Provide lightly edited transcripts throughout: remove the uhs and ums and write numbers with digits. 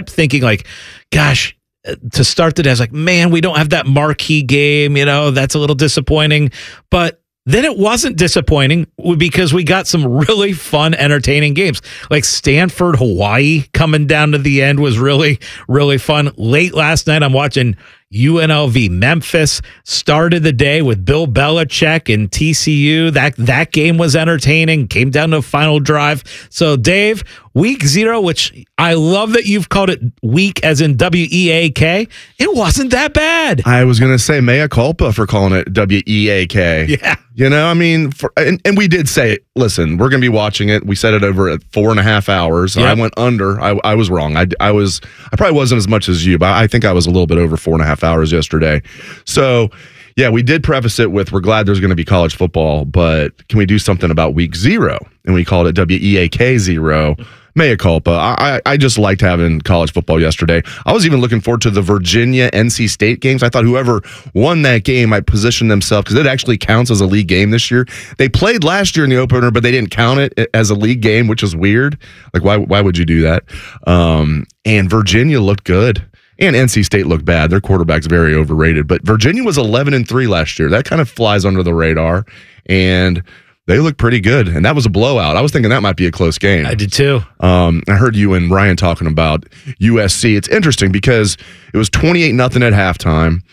kept thinking like, gosh, to start the day, I was like, man, we don't have that marquee game. That's a little disappointing. But then it wasn't disappointing because we got some really fun, entertaining games. Like Stanford, Hawaii coming down to the end was really, really fun. Late last night, I'm watching UNLV Memphis. Started the day with Bill Belichick and TCU. That game was entertaining. Came down to a final drive. So, Dave, week 0, which I love that you've called it week as in W-E-A-K. It wasn't that bad. I was going to say mea culpa for calling it W-E-A-K. Yeah. And we did say, listen, we're going to be watching it. We set it over at 4.5 hours. Yep. I went under. I was wrong. I probably wasn't as much as you, but I think I was a little bit over 4.5 hours yesterday. So, yeah, we did preface it with, we're glad there's going to be college football, but can we do something about week 0? And we called it W-E-A-K 0. Mea culpa. I just liked having college football yesterday. I was even looking forward to the Virginia-NC State games. I thought whoever won that game might position themselves, because it actually counts as a league game this year. They played last year in the opener, but they didn't count it as a league game, which is weird. Like, why would you do that? And Virginia looked good. And NC State looked bad. Their quarterback's very overrated. But Virginia was 11-3 last year. That kind of flies under the radar. And they look pretty good, and that was a blowout. I was thinking that might be a close game. I did too. I heard you and Ryan talking about USC. It's interesting because it was 28-0 at halftime,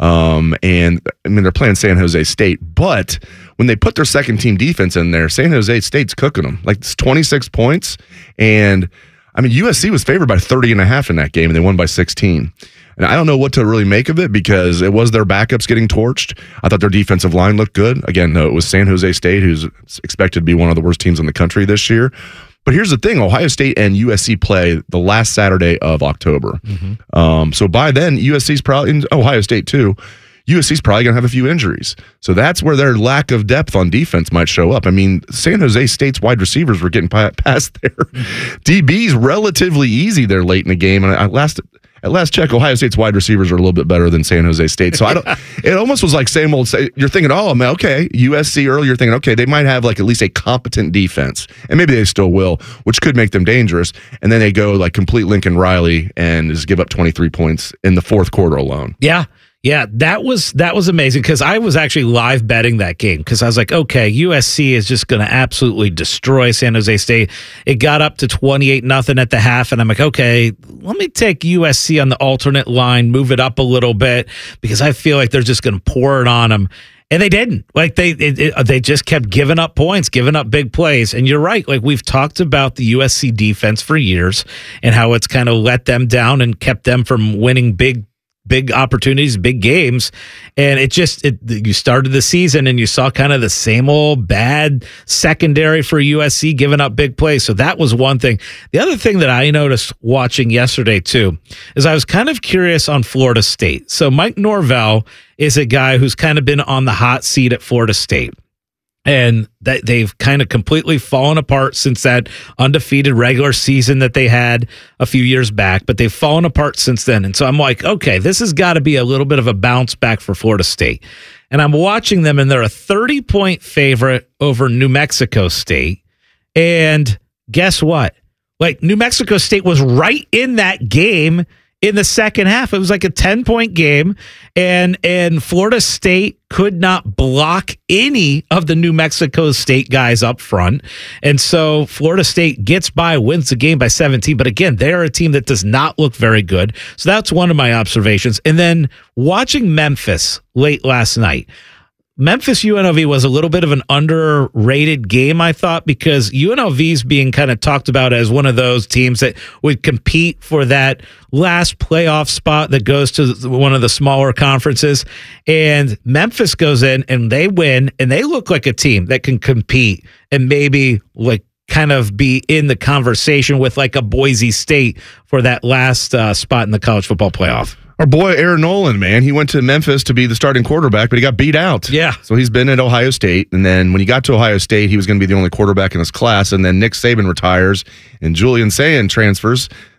and I mean they're playing San Jose State. But when they put their second-team defense in there, San Jose State's cooking them. Like, it's 26 points, and I mean USC was favored by 30.5 in that game, and they won by 16. And I don't know what to really make of it because it was their backups getting torched. I thought their defensive line looked good. Again, no, it was San Jose State, who's expected to be one of the worst teams in the country this year. But here's the thing. Ohio State and USC play the last Saturday of October. Mm-hmm. So by then, USC's probably, and Ohio State too, USC's probably going to have a few injuries. So that's where their lack of depth on defense might show up. I mean, San Jose State's wide receivers were getting past their DBs relatively easy there late in the game. And at last check, Ohio State's wide receivers are a little bit better than San Jose State. So it almost was like same old. You're thinking, okay, USC earlier, thinking, okay, they might have like at least a competent defense, and maybe they still will, which could make them dangerous. And then they go like complete Lincoln Riley and just give up 23 points in the fourth quarter alone. Yeah, that was amazing because I was actually live betting that game because I was like, okay, USC is just going to absolutely destroy San Jose State. It got up to 28-0 at the half, and I'm like, okay, let me take USC on the alternate line, move it up a little bit because I feel like they're just going to pour it on them. And they didn't. Like they just kept giving up points, giving up big plays. And you're right. Like we've talked about the USC defense for years and how it's kind of let them down and kept them from winning big opportunities, big games. And you started the season and you saw kind of the same old bad secondary for USC giving up big plays. So that was one thing. The other thing that I noticed watching yesterday too, is I was kind of curious on Florida State. So Mike Norvell is a guy who's kind of been on the hot seat at Florida State. And that they've kind of completely fallen apart since that undefeated regular season that they had a few years back, but they've fallen apart since then. And so I'm like, okay, this has got to be a little bit of a bounce back for Florida State. And I'm watching them, and they're a 30-point favorite over New Mexico State. And guess what? Like, New Mexico State was right in that game in the second half. It was like a 10-point game, and Florida State could not block any of the New Mexico State guys up front. And so Florida State gets by, wins the game by 17. But again, they're a team that does not look very good. So that's one of my observations. And then watching Memphis late last night, Memphis UNLV was a little bit of an underrated game, I thought, because UNLV's being kind of talked about as one of those teams that would compete for that last playoff spot that goes to one of the smaller conferences. And Memphis goes in and they win, and they look like a team that can compete and maybe like kind of be in the conversation with like a Boise State for that last spot in the college football playoff. Our boy Aaron Nolan, man, he went to Memphis to be the starting quarterback, but he got beat out. Yeah. So he's been at Ohio State, and then when he got to Ohio State, he was going to be the only quarterback in his class, and then Nick Saban retires, and Julian Sayin transfers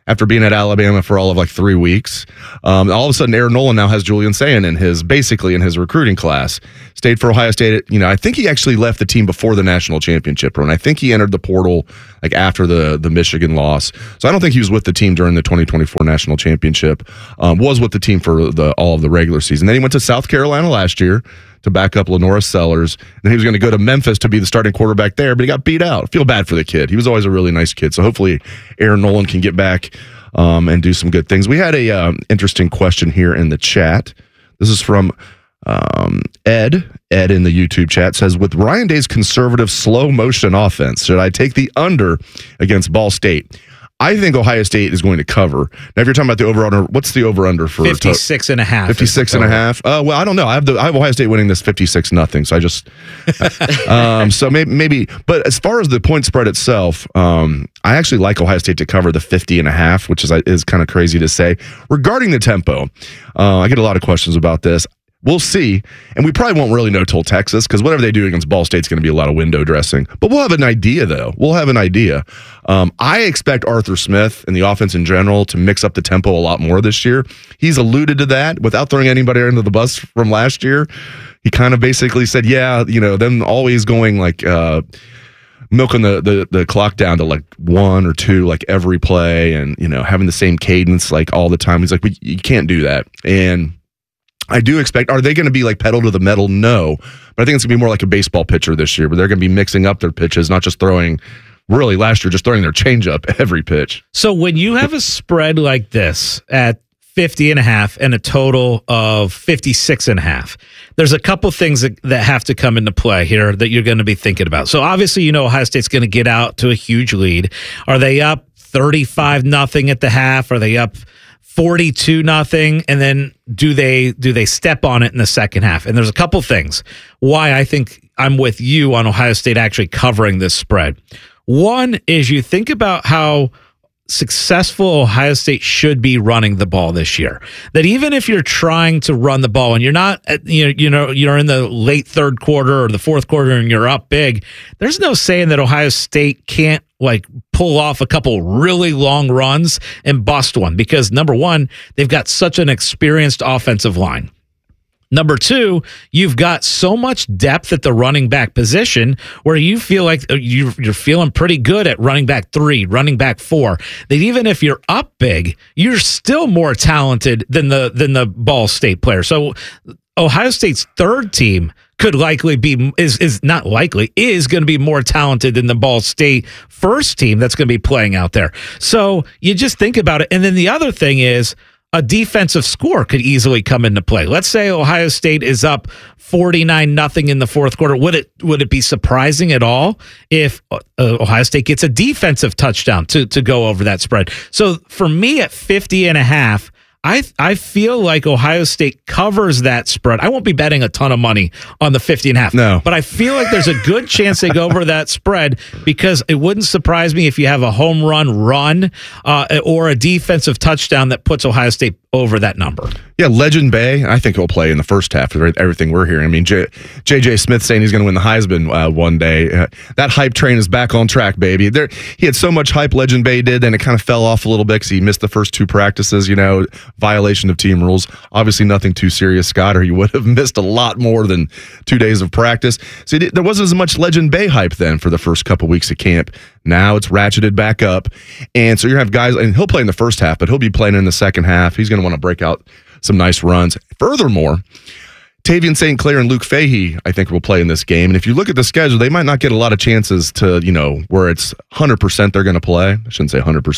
after being at Alabama for all of like 3 weeks. All of a sudden, Aaron Nolan now has Julian Sayin in his recruiting class. Stayed for Ohio State. I think he actually left the team before the national championship run. I think he entered the portal like after the Michigan loss. So I don't think he was with the team during the 2024 national championship. Was with the team for all of the regular season. Then he went to South Carolina last year to back up Lenora Sellers. And he was going to go to Memphis to be the starting quarterback there, but he got beat out. I feel bad for the kid. He was always a really nice kid. So hopefully Aaron Nolan can get back and do some good things. We had a interesting question here in the chat. This is from Ed. Ed in the YouTube chat says, with Ryan Day's conservative slow motion offense, should I take the under against Ball State? I think Ohio State is going to cover. Now, if you're talking about the over-under, what's the over-under for? 56.5. 56.5. Well, I don't know. I have Ohio State winning this 56-0. So I just so maybe. But as far as the point spread itself, I actually like Ohio State to cover the 50.5, which is kind of crazy to say. Regarding the tempo, I get a lot of questions about this. We'll see, and we probably won't really know till Texas, because whatever they do against Ball State's going to be a lot of window dressing. But we'll have an idea, though. I expect Arthur Smith and the offense in general to mix up the tempo a lot more this year. He's alluded to that without throwing anybody under the bus from last year. He kind of basically said, them always going like milking the clock down to like 1 or 2 like every play, and having the same cadence like all the time. He's like, you can't do that. And I do expect, are they going to be like pedal to the metal? No. But I think it's going to be more like a baseball pitcher this year, where they're going to be mixing up their pitches, not just throwing, really last year, just throwing their changeup every pitch. So when you have a spread like this at 50.5 and a total of 56.5, there's a couple things that have to come into play here that you're going to be thinking about. So obviously, Ohio State's going to get out to a huge lead. Are they up 35-0 at the half? Are they up 42-0, and then do they step on it in the second half? And there's a couple things why I think I'm with you on Ohio State actually covering this spread. One is you think about how successful Ohio State should be running the ball this year. That even if you're trying to run the ball and you're not, you're in the late third quarter or the fourth quarter and you're up big, there's no saying that Ohio State can't like pull off a couple really long runs and bust one, because number one, they've got such an experienced offensive line. Number two, you've got so much depth at the running back position where you feel like you're feeling pretty good at running back 3, running back 4. That even if you're up big, you're still more talented than the Ball State player. So Ohio State's third team could likely be is going to be more talented than the Ball State first team that's going to be playing out there. So you just think about it. And then the other thing is, a defensive score could easily come into play. Let's say Ohio State is up 49-0 in the fourth quarter. Would it be surprising at all if Ohio State gets a defensive touchdown to go over that spread? So for me at 50.5, I feel like Ohio State covers that spread. I won't be betting a ton of money on the 50.5. No. But I feel like there's a good chance they go over that spread, because it wouldn't surprise me if you have a home run or a defensive touchdown that puts Ohio State over that number. Yeah, Legend Bay, I think he'll play in the first half of everything we're hearing. I mean, J.J. Smith saying he's going to win the Heisman one day. That hype train is back on track, baby. He had so much hype, Legend Bay did, then it kind of fell off a little bit because he missed the first 2 practices, violation of team rules. Obviously nothing too serious, Scott, or he would have missed a lot more than 2 days of practice. So there wasn't as much Legend Bay hype then for the first couple weeks of camp. Now it's ratcheted back up. And so you have guys, and he'll play in the first half, but he'll be playing in the second half. He's going to want to break out some nice runs. Furthermore, Tavian St. Clair and Luke Fahey, I think, will play in this game. And if you look at the schedule, they might not get a lot of chances to, where it's 100% they're going to play. I shouldn't say 100%,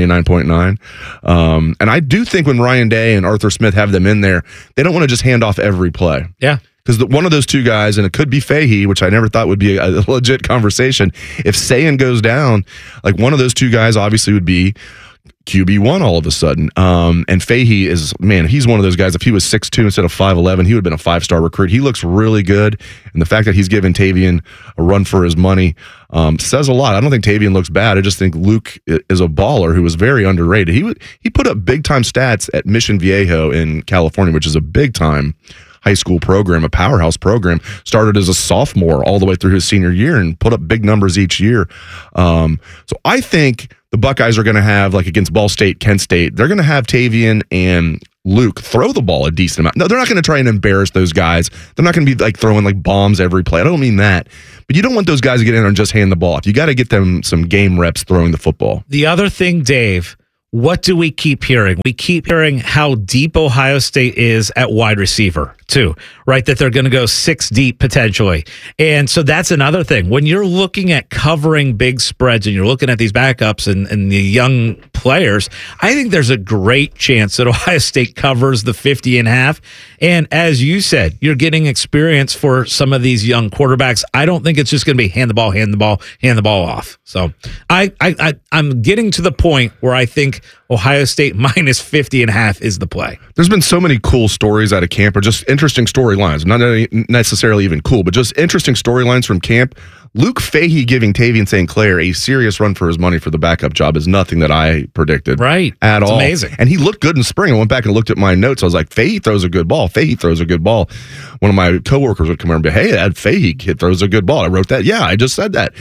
99.9. And I do think when Ryan Day and Arthur Smith have them in there, they don't want to just hand off every play. Yeah. Because one of those two guys, and it could be Fahey, which I never thought would be a legit conversation. If Sayin goes down, like one of those two guys obviously would be QB1 all of a sudden. And Fahey is, man, he's one of those guys. If he was 6'2" instead of 5'11", he would have been a 5-star recruit. He looks really good. And the fact that he's given Tavian a run for his money says a lot. I don't think Tavian looks bad. I just think Luke is a baller who was very underrated. He put up big-time stats at Mission Viejo in California, which is a big-time high school program, a powerhouse program. Started as a sophomore all the way through his senior year and put up big numbers each year. So I think the Buckeyes are going to have, like against Ball State, Kent State, they're going to have Tavian and Luke throw the ball a decent amount. No, they're not going to try and embarrass those guys. They're not going to be like throwing like bombs every play. I don't mean that. But you don't want those guys to get in there and just hand the ball off. You got to get them some game reps throwing the football. The other thing, Dave, what do we keep hearing? We keep hearing how deep Ohio State is at wide receiver, too, right? That they're going to go 6 deep potentially. And so that's another thing. When you're looking at covering big spreads and you're looking at these backups and the young players, I think there's a great chance that Ohio State covers the 50.5. And as you said, you're getting experience for some of these young quarterbacks. I don't think it's just going to be hand the ball off. So I'm getting to the point where I think Ohio State minus 50.5 is the play. There's been so many cool stories out of camp, or just interesting storylines. Not necessarily even cool, but just interesting storylines from camp. Luke Fahey giving Tavian St. Clair a serious run for his money for the backup job is nothing that I predicted. Right. At all. Amazing. And he looked good in spring. I went back and looked at my notes. I was like, Fahey throws a good ball. Fahey throws a good ball. One of my coworkers would come over and be, hey, that Fahey kid throws a good ball. I wrote that. Yeah, I just said that.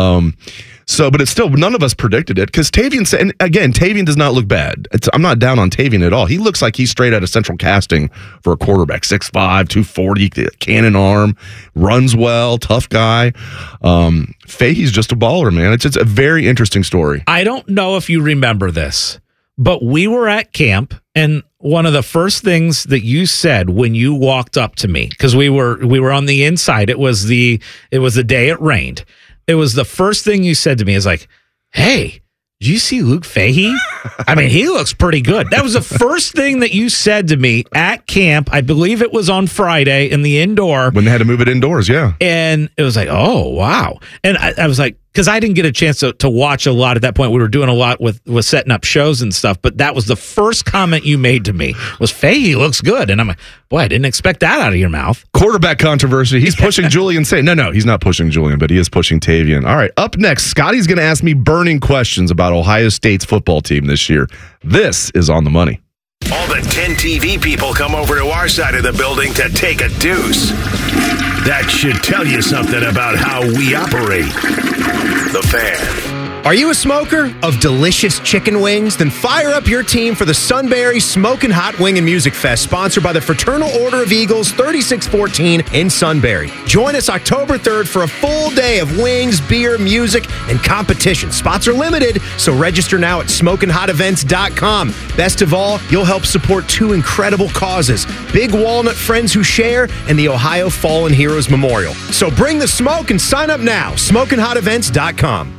But it's still, none of us predicted it because Tavian, and again, Tavian does not look bad. I'm not down on Tavian at all. He looks like he's straight out of Central Casting for a quarterback. 6'5", 240, cannon arm, runs well, tough guy. Fahey's just a baller, man. It's a very interesting story. I don't know if you remember this, but we were at camp, and one of the first things that you said when you walked up to me, because we were on the inside, it was the day it rained. It was the first thing you said to me is like, hey, did you see Luke Fahey? I mean, he looks pretty good. That was the first thing that you said to me at camp. I believe it was on Friday in the indoor. When they had to move it indoors, yeah. And it was like, oh, wow. And I was like, because I didn't get a chance to watch a lot at that point. We were doing a lot with setting up shows and stuff. But that was the first comment you made to me was, Fahey looks good. And I'm like, boy, I didn't expect that out of your mouth. Quarterback controversy. He's pushing Julian. No, he's not pushing Julian, but he is pushing Tavian. All right, up next, Scotty's going to ask me burning questions about Ohio State's football team this year. This is On the Money. All the 10 TV people come over to our side of the building to take a deuce. That should tell you something about how we operate. The Fan. Are you a smoker of delicious chicken wings? Then fire up your team for the Sunbury Smokin' Hot Wing and Music Fest, sponsored by the Fraternal Order of Eagles, 3614 in Sunbury. Join us October 3rd for a full day of wings, beer, music, and competition. Spots are limited, so register now at SmokinHotEvents.com. Best of all, you'll help support 2 incredible causes, Big Walnut Friends Who Share and the Ohio Fallen Heroes Memorial. So bring the smoke and sign up now, SmokinHotEvents.com.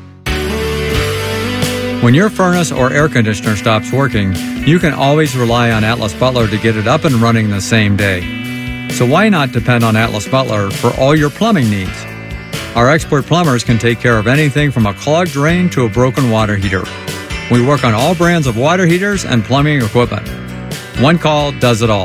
When your furnace or air conditioner stops working, you can always rely on Atlas Butler to get it up and running the same day. So why not depend on Atlas Butler for all your plumbing needs? Our expert plumbers can take care of anything from a clogged drain to a broken water heater. We work on all brands of water heaters and plumbing equipment. One call does it all.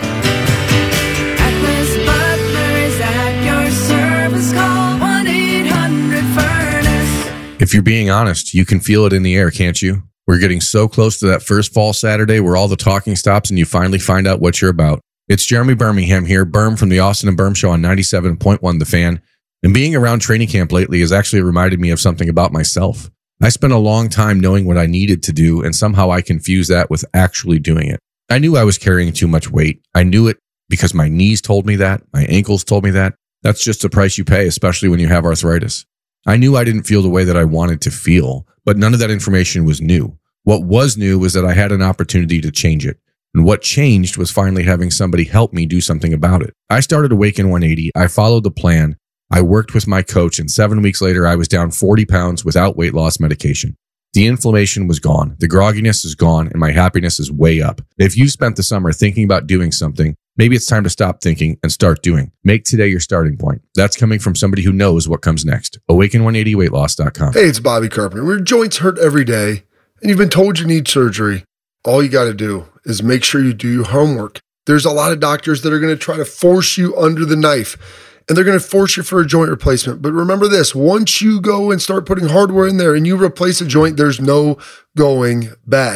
Atlas Butler is at your service. Call 1-800-FURNACE. If you're being honest, you can feel it in the air, can't you? We're getting so close to that first fall Saturday where all the talking stops and you finally find out what you're about. It's Jeremy Birmingham here, Berm from the Austin and Berm Show on 97.1 The Fan. And being around training camp lately has actually reminded me of something about myself. I spent a long time knowing what I needed to do, and somehow I confused that with actually doing it. I knew I was carrying too much weight. I knew it because my knees told me that, my ankles told me that. That's just the price you pay, especially when you have arthritis. I knew I didn't feel the way that I wanted to feel, but none of that information was new. What was new was that I had an opportunity to change it. And what changed was finally having somebody help me do something about it. I started Awaken 180. I followed the plan. I worked with my coach, and 7 weeks later, I was down 40 pounds without weight loss medication. The inflammation was gone. The grogginess is gone, and my happiness is way up. If you spent the summer thinking about doing something, maybe it's time to stop thinking and start doing. Make today your starting point. That's coming from somebody who knows what comes next. Awaken180weightloss.com. Hey, it's Bobby Carpenter. Your joints hurt every day, and you've been told you need surgery. All you got to do is make sure you do your homework. There's a lot of doctors that are going to try to force you under the knife, and they're going to force you for a joint replacement. But remember this, once you go and start putting hardware in there and you replace a joint, there's no going back.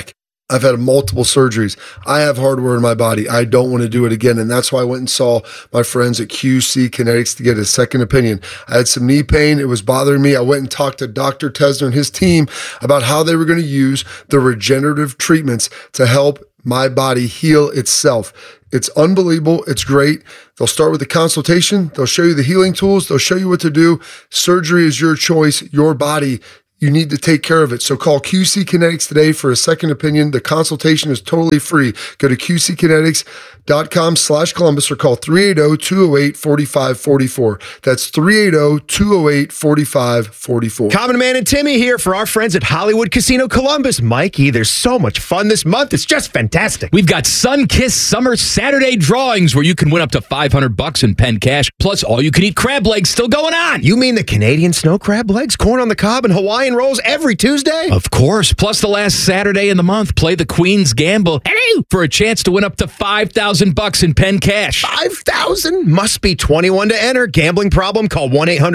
I've had multiple surgeries. I have hardware in my body. I don't want to do it again. And that's why I went and saw my friends at QC Kinetics to get a second opinion. I had some knee pain. It was bothering me. I went and talked to Dr. Tesner and his team about how they were going to use the regenerative treatments to help my body heal itself. It's unbelievable. It's great. They'll start with a consultation. They'll show you the healing tools. They'll show you what to do. Surgery is your choice, your body. You need to take care of it. So call QC Kinetics today for a second opinion. The consultation is totally free. Go to qckinetics.com/Columbus or call 380-208-4544. That's 380-208-4544. Common Man and Timmy here for our friends at Hollywood Casino Columbus. Mikey, there's so much fun this month. It's just fantastic. We've got Sun-Kissed Summer Saturday drawings where you can win up to $500 in pen cash, plus all-you-can-eat crab legs still going on. You mean the Canadian snow crab legs, corn on the cob, and Hawaiian rolls every Tuesday? Of course. Plus the last Saturday in the month, play the Queen's Gamble for a chance to win up to $5,000 in pen cash. 5,000? Must be 21 to enter. Gambling problem? Call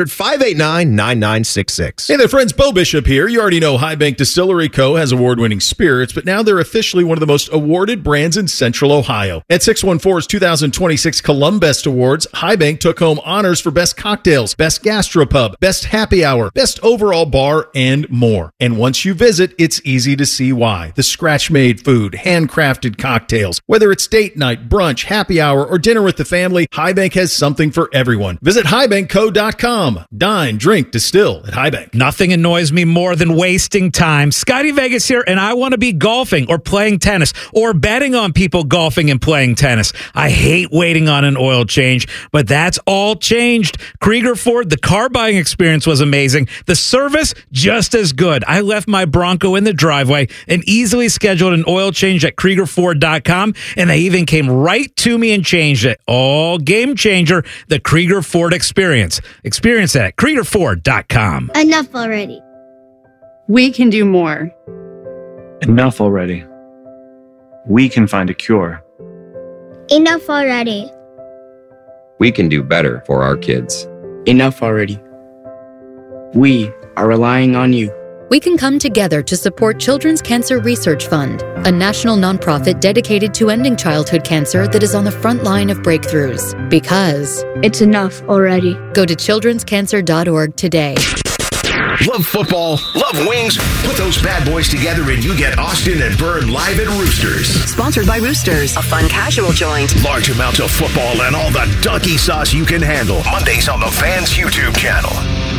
1-800-589-9966. Hey there, friends. Bo Bishop here. You already know High Bank Distillery Co. has award-winning spirits, but now they're officially one of the most awarded brands in Central Ohio. At 614's 2026 Columbest Awards, High Bank took home honors for Best Cocktails, Best Gastropub, Best Happy Hour, Best Overall Bar, and more. And once you visit, it's easy to see why. The scratch-made food, handcrafted cocktails, whether it's date night, brunch, happy hour, or dinner with the family, High Bank has something for everyone. Visit highbankco.com. Dine, drink, distill at High Bank. Nothing annoys me more than wasting time. Scotty Vegas here, and I want to be golfing or playing tennis or betting on people golfing and playing tennis. I hate waiting on an oil change, but that's all changed. Krieger Ford, the car buying experience was amazing. The service, just as good. I left my Bronco in the driveway and easily scheduled an oil change at KriegerFord.com, and they even came right to me and changed it. All game changer, the Krieger Ford experience. Experience that at KriegerFord.com. Enough already. We can do more. Enough already. We can find a cure. Enough already. We can do better for our kids. Enough already. We are relying on you. We can come together to support Children's Cancer Research Fund, a national nonprofit dedicated to ending childhood cancer that is on the front line of breakthroughs. Because it's enough already. Go to childrenscancer.org today. Love football, love wings? Put those bad boys together and you get Austin and Byrne live at Roosters. Sponsored by Roosters, a fun casual joint. Large amounts of football and all the donkey sauce you can handle. Mondays on the Fans YouTube channel.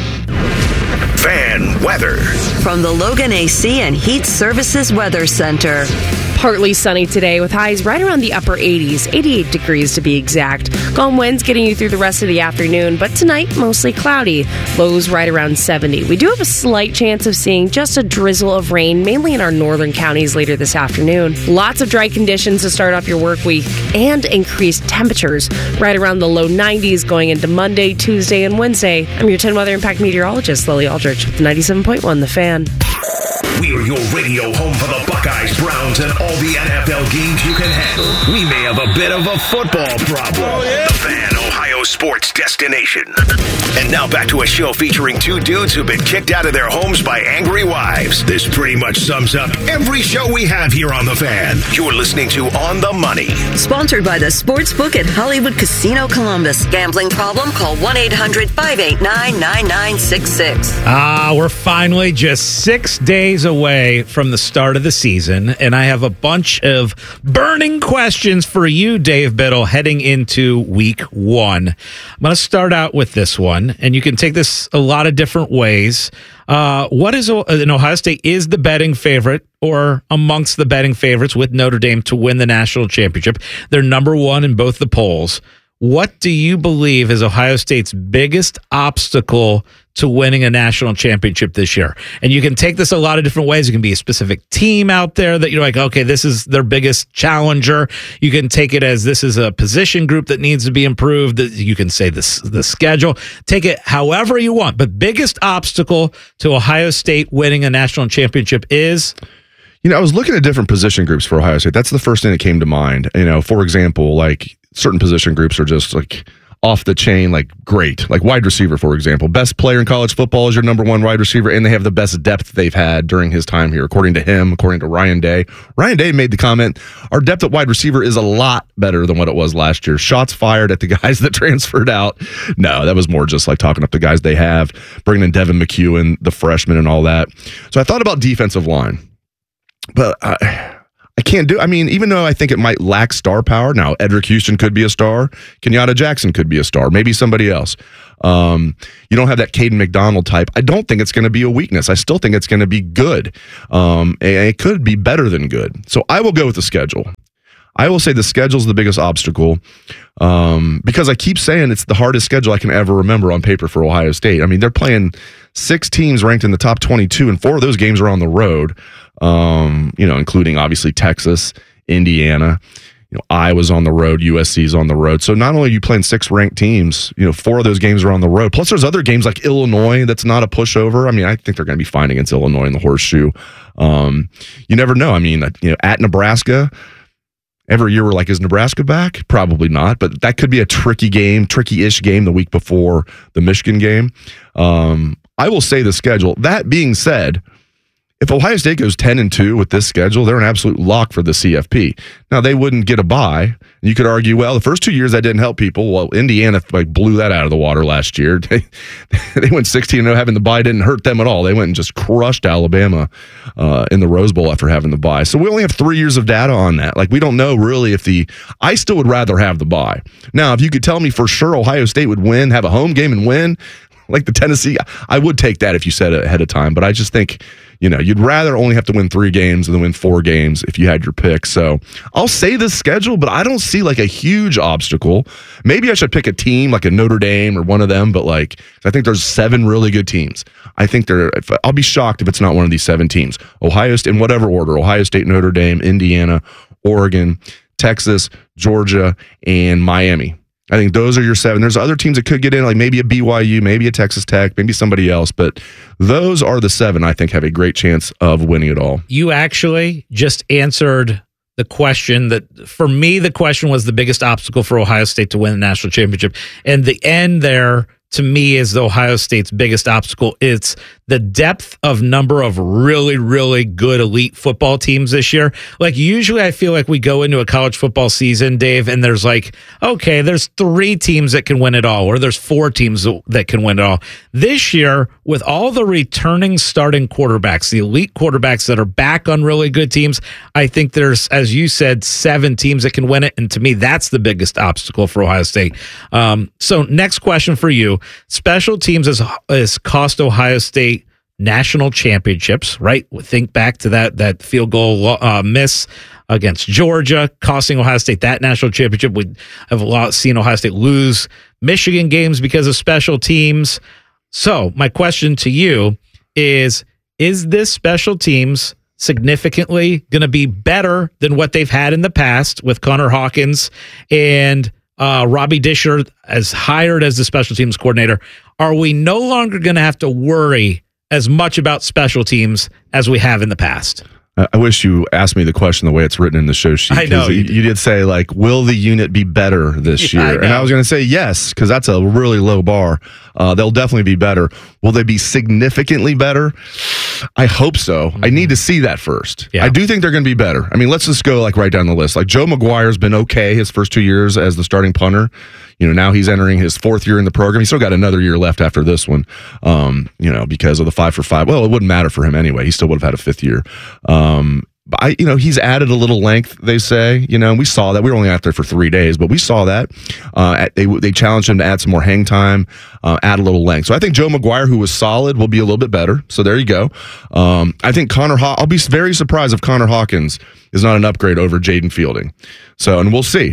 Fan weather. From the Logan AC and Heat Services Weather Center. Partly sunny today with highs right around the upper 80s, 88 degrees to be exact. Calm winds getting you through the rest of the afternoon, but tonight mostly cloudy. Lows right around 70. We do have a slight chance of seeing just a drizzle of rain, mainly in our northern counties later this afternoon. Lots of dry conditions to start off your work week and increased temperatures right around the low 90s going into Monday, Tuesday, and Wednesday. I'm your 10 Weather Impact meteorologist, Lily Aldrich, with 97.1 The Fan. We are your radio home for the Buckeyes, Browns, and all the NFL games you can handle. We may have a bit of a football problem. Oh, yeah. The Fan, Ohio sports destination. And now back to a show featuring two dudes who've been kicked out of their homes by angry wives. This pretty much sums up every show we have here on The Fan. You're listening to On the Money. Sponsored by the Sportsbook at Hollywood Casino Columbus. Gambling problem? Call 1-800-589-9966. We're finally just 6 days away from the start of the season, and I have a bunch of burning questions for you, Dave Biddle, heading into week one. I'm going to start out with this one, and you can take this a lot of different ways. What is in Ohio State is the betting favorite or amongst the betting favorites with Notre Dame to win the national championship? They're number one in both the polls. What do you believe is Ohio State's biggest obstacle to winning a national championship this year? And you can take this a lot of different ways. It can be a specific team out there that you're like, okay, this is their biggest challenger. You can take it as this is a position group that needs to be improved. You can say the schedule. Take it however you want. But biggest obstacle to Ohio State winning a national championship is... I was looking at different position groups for Ohio State. That's the first thing that came to mind. For example, like certain position groups are just like off the chain, like great. Like wide receiver, for example. Best player in college football is your number one wide receiver, and they have the best depth they've had during his time here, according to him, according to Ryan Day. Ryan Day made the comment, our depth at wide receiver is a lot better than what it was last year. Shots fired at the guys that transferred out. No, that was more just like talking up the guys they have, bringing in Devin McEwen, the freshman, and all that. So I thought about defensive line, but I can't do. I mean, even though I think it might lack star power, now Edric Houston could be a star, Kenyatta Jackson could be a star, maybe somebody else. You don't have that Caden McDonald type. I don't think it's going to be a weakness. I still think it's going to be good. And it could be better than good. So I will go with the schedule. I will say the schedule's the biggest obstacle because I keep saying it's the hardest schedule I can ever remember on paper for Ohio State. I mean, they're playing 6 teams ranked in the top 22, and 4 of those games are on the road, including obviously Texas, Indiana. Iowa's on the road, USC's on the road. So not only are you playing 6 ranked teams, 4 of those games are on the road. Plus there's other games like Illinois that's not a pushover. I mean, I think they're going to be fine against Illinois in the Horseshoe. You never know. I mean, at Nebraska, every year we're like, is Nebraska back? Probably not, but that could be a tricky-ish game the week before the Michigan game. I will say the schedule. That being said, if Ohio State goes 10-2 with this schedule, they're an absolute lock for the CFP. Now, they wouldn't get a bye. You could argue, well, the first 2 years that didn't help people. Well, Indiana blew that out of the water last year. They went 16-0. Having the bye didn't hurt them at all. They went and just crushed Alabama in the Rose Bowl after having the bye. So we only have 3 years of data on that. We don't know really I still would rather have the bye. Now, if you could tell me for sure Ohio State would win, have a home game and win, like the Tennessee, I would take that if you said it ahead of time. But I just think, you'd rather only have to win 3 games than win 4 games if you had your pick. So I'll say this schedule, but I don't see a huge obstacle. Maybe I should pick a team like a Notre Dame or one of them, but I think there's 7 really good teams. I think I'll be shocked if it's not one of these 7 teams. Ohio State, in whatever order, Ohio State, Notre Dame, Indiana, Oregon, Texas, Georgia, and Miami. I think those are your 7. There's other teams that could get in, like maybe a BYU, maybe a Texas Tech, maybe somebody else, but those are the 7 I think have a great chance of winning it all. You actually just answered the question that, for me, the question was the biggest obstacle for Ohio State to win the national championship. And the end there, to me, is the Ohio State's biggest obstacle. It's the depth of number of really, really good elite football teams this year. Usually I feel like we go into a college football season, Dave, and there's there's 3 teams that can win it all, or there's 4 teams that can win it all. This year, with all the returning starting quarterbacks, the elite quarterbacks that are back on really good teams, I think there's, as you said, 7 teams that can win it. And to me, that's the biggest obstacle for Ohio State. So next question for you. Special teams has cost Ohio State national championships, right? Think back to that field goal miss against Georgia, costing Ohio State that national championship. We have seen Ohio State lose Michigan games because of special teams. So my question to you is this special teams significantly going to be better than what they've had in the past with Connor Hawkins and Robbie Disher as hired as the special teams coordinator? Are we no longer going to have to worry as much about special teams as we have in the past? I wish you asked me the question the way it's written in the show sheet. I know. You did say, will the unit be better this year? And I was going to say yes, because that's a really low bar. They'll definitely be better. Will they be significantly better? I hope so. I need to see that first. Yeah. I do think they're going to be better. I mean, let's just go right down the list. Joe McGuire's been okay his first 2 years as the starting punter. Now he's entering his 4th year in the program. He's still got another year left after this one, because of the 5-for-5. Well, it wouldn't matter for him anyway. He still would have had a 5th year. He's added a little length, they say, and we saw that. We were only out there for 3 days, but we saw that. They challenged him to add some more hang time, add a little length. So I think Joe McGuire, who was solid, will be a little bit better. So there you go. I think I'll be very surprised if Connor Hawkins is not an upgrade over Jaden Fielding. So, and we'll see,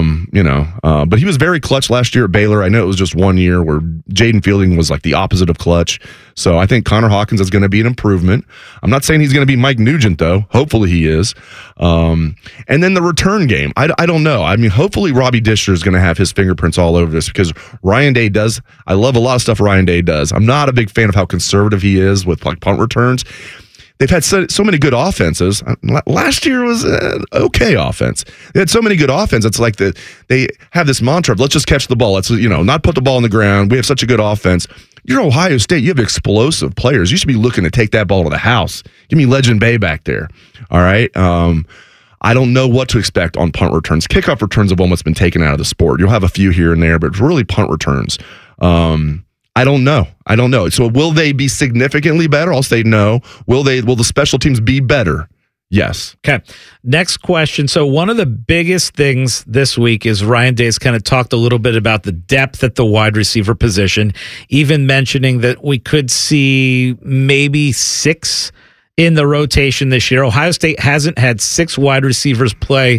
but he was very clutch last year at Baylor. I know it was just 1 year where Jaden Fielding was the opposite of clutch. So I think Connor Hawkins is going to be an improvement. I'm not saying he's going to be Mike Nugent, though. Hopefully he is. And then the return game. I don't know. I mean, hopefully Robbie Disher is going to have his fingerprints all over this, because Ryan Day does. I love a lot of stuff Ryan Day does. I'm not a big fan of how conservative he is with punt returns. they've had so many good offenses. Last year was an okay offense. They had so many good offenses. It's like they have this mantra of let's just catch the ball. Let's not put the ball on the ground. We have such a good offense. You're Ohio State. You have explosive players. You should be looking to take that ball to the house. Give me Legend Bay back there. All right. I don't know what to expect on punt returns. Kickoff returns have almost been taken out of the sport. You'll have a few here and there, but really punt returns. I don't know. So will they be significantly better? I'll say no. Will the special teams be better? Yes. Okay. Next question. So one of the biggest things this week is Ryan Day's kind of talked a little bit about the depth at the wide receiver position, even mentioning that we could see maybe 6 in the rotation this year. Ohio State hasn't had 6 wide receivers play